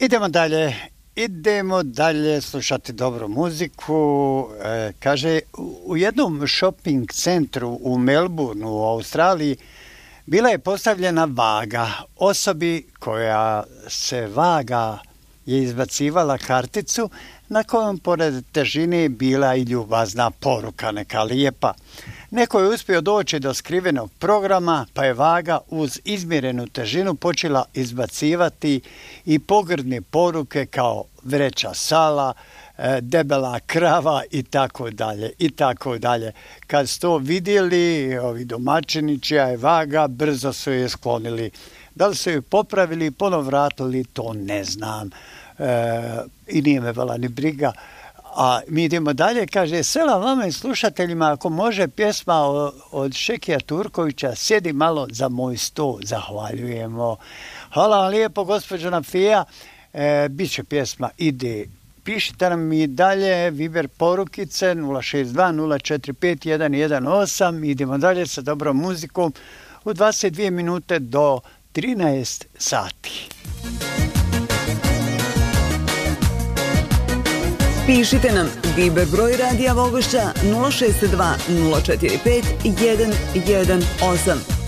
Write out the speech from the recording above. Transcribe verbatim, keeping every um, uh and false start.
Idemo dalje, idemo dalje slušati dobru muziku. E, kaže, u jednom shopping centru u Melbourneu u Australiji bila je postavljena vaga. Osobi koja se vaga je izbacivala karticu na kojom pored težine bila i ljubazna poruka, neka lijepa. Neko je uspio doći do skrivenog programa, pa je vaga uz izmjerenu težinu počela izbacivati i pogrdne poruke kao vreća sala, debela krava i tako dalje i tako dalje. Kad su to vidjeli, ovi domaćini čija je vaga, brzo su je sklonili. Da li su je popravili i ponovo vratili, to ne znam. E, I nije me vala ni briga. A mi idemo dalje, kaže, selam vama i slušateljima, ako može pjesma od Šekija Turkovića, Sjedi malo za moj sto, zahvaljujemo. Hvala vam lijepo, gospođo Nafija, e, bit će pjesma, ide. Pišite nam i dalje, Viber porukice nula šest dva nula četiri pet jedan jedan osam, idemo dalje sa dobrom muzikom u dvadeset dvije minute do trinaest sati. Pišite nam Viber broj Radija Vogošća nula šest dva nula četiri pet jedan jedan osam.